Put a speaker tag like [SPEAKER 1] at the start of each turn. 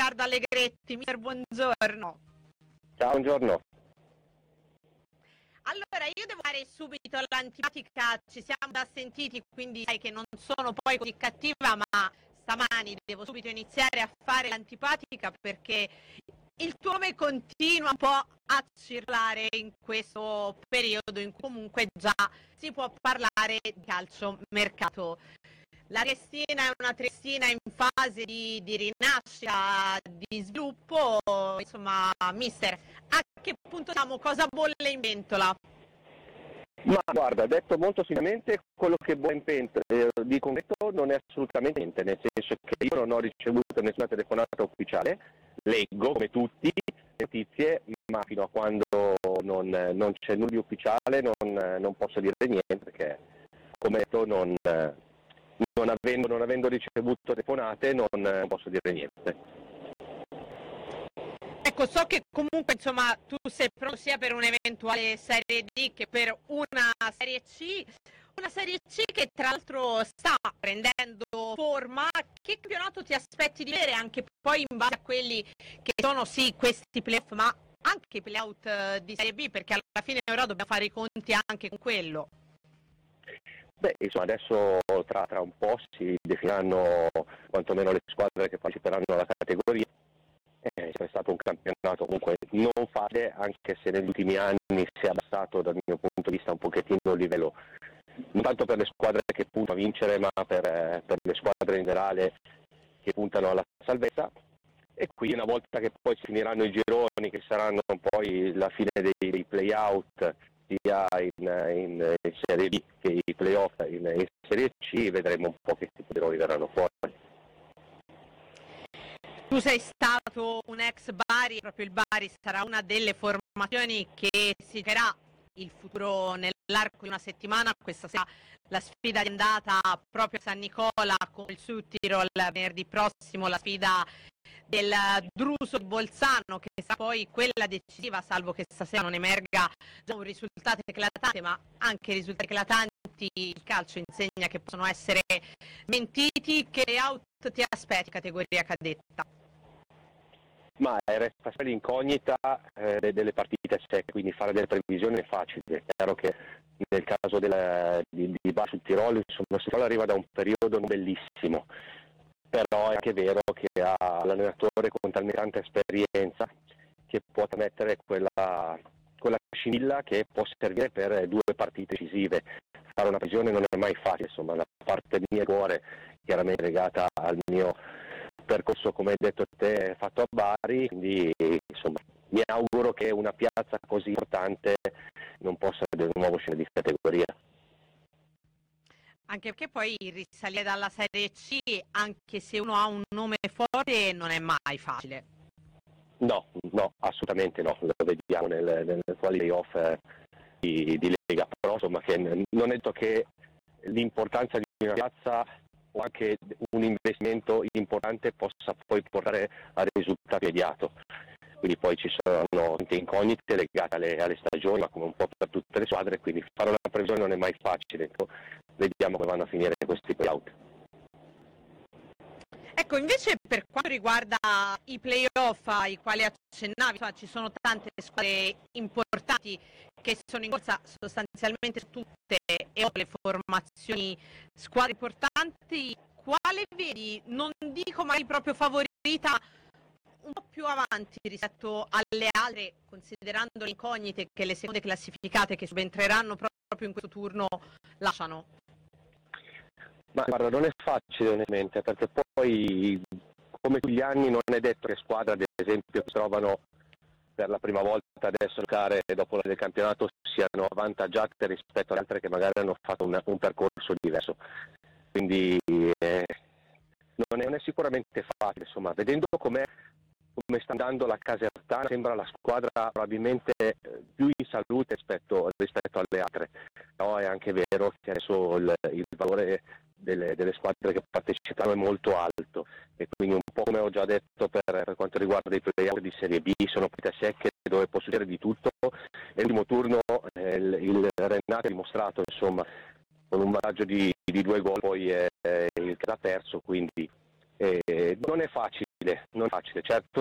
[SPEAKER 1] Riccardo Allegretti, mister, buongiorno.
[SPEAKER 2] Ciao, buongiorno.
[SPEAKER 1] Allora, io devo fare subito l'antipatica, ci siamo già sentiti, quindi sai che non sono poi così cattiva, ma stamani devo subito iniziare a fare l'antipatica perché il tuo nome continua un po' a circolare in questo periodo in cui comunque già si può parlare di calciomercato. La Triestina è una Triestina in fase di rinascita, di sviluppo, insomma, mister, a che punto siamo? Cosa bolle in pentola?
[SPEAKER 2] Ma guarda, detto molto sinceramente, quello che bolle in pentola di concreto non è assolutamente niente, nel senso che io non ho ricevuto nessuna telefonata ufficiale, leggo come tutti notizie, ma fino a quando non c'è nulla di ufficiale non posso dire niente, perché come detto non avendo ricevuto telefonate non posso dire niente.
[SPEAKER 1] Ecco, so che comunque insomma tu sei pronto sia per un'eventuale Serie D che per una Serie C che tra l'altro sta prendendo forma. Che campionato ti aspetti di vedere anche poi in base a quelli che sono sì questi playoff, ma anche i playout di Serie B, perché alla fine ora dobbiamo fare i conti anche con quello.
[SPEAKER 2] Beh, insomma, adesso tra un po' si definiranno quantomeno le squadre che parteciperanno alla categoria. È stato un campionato comunque non facile, anche se negli ultimi anni si è abbassato dal mio punto di vista un pochettino il livello, non tanto per le squadre che puntano a vincere, ma per le squadre in generale che puntano alla salvezza. E quindi una volta che poi si finiranno i gironi, che saranno poi la fine dei play-out sia in Serie B che i play-off in Serie C, vedremo un po' che tipo di gironi verranno fuori.
[SPEAKER 1] Tu sei stato un ex Bari, proprio il Bari sarà una delle formazioni che si giocherà il futuro nell'arco di una settimana. Questa sera la sfida di andata proprio a San Nicola con il Südtirol, venerdì prossimo la sfida del Druso di Bolzano, che sarà poi quella decisiva, salvo che stasera non emerga già un risultato eclatante, ma anche risultati eclatanti il calcio insegna che possono essere mentiti. Che out ti aspetti categoria cadetta?
[SPEAKER 2] Ma resta sempre l'incognita delle partite secche, quindi fare delle previsioni è facile. È chiaro che nel caso di Bari sul Tirolo, insomma, il Tirolo arriva da un periodo non bellissimo, però è anche vero che ha l'allenatore con talmente tanta esperienza che può mettere quella scintilla che può servire per due partite decisive. Fare una previsione non è mai facile, insomma, la parte mia cuore chiaramente legata al mio percorso, come hai detto te, fatto a Bari, quindi insomma mi auguro che una piazza così importante non possa avere un nuovo scena di categoria.
[SPEAKER 1] Anche perché poi risalire dalla Serie C, anche se uno ha un nome forte, non è mai facile.
[SPEAKER 2] No, assolutamente no, lo vediamo nel playoff di Lega Pro, insomma, che non è detto che l'importanza di una piazza o anche un investimento importante possa poi portare a risultato immediato. Quindi poi ci sono tante incognite legate alle stagioni, ma come un po' per tutte le squadre, quindi fare una previsione non è mai facile. Vediamo come vanno a finire questi playout.
[SPEAKER 1] Ecco, invece per quanto riguarda i playoff ai quali accennavi, ci sono tante squadre importanti che sono in corsa sostanzialmente tutte e le formazioni squadre importanti. Quale vedi, non dico mai proprio favorita, un po' più avanti rispetto alle altre, considerando le incognite che le seconde classificate che subentreranno proprio in questo turno lasciano?
[SPEAKER 2] Ma guarda, non è facile onestamente, perché poi come tutti gli anni non è detto che squadre, ad esempio, che si trovano per la prima volta adesso a giocare dopo del campionato siano avvantaggiate rispetto alle altre che magari hanno fatto un percorso diverso. Quindi non è sicuramente facile, insomma, vedendo come sta andando la Casertana sembra la squadra probabilmente più in salute rispetto alle altre, però è anche vero che adesso il valore delle squadre che partecipano è molto alto e quindi un po' come ho già detto per quanto riguarda i playout di Serie B sono partite secche dove può succedere di tutto. Nell'ultimo turno il Renate ha dimostrato, insomma, con un vantaggio di 2 gol poi il che ha perso, quindi non è facile non è facile. Certo